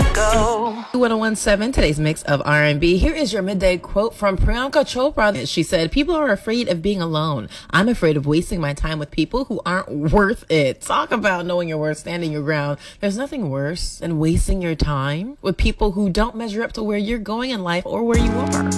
go. 1017, today's mix of R&B. Here is your midday quote from Priyanka Chopra. She said, people are afraid of being alone. I'm afraid of wasting my time with people who aren't worth it. Talk about knowing your worth, standing your ground. There's nothing worse than wasting your time with people who don't measure up to where you're going in life or where you are.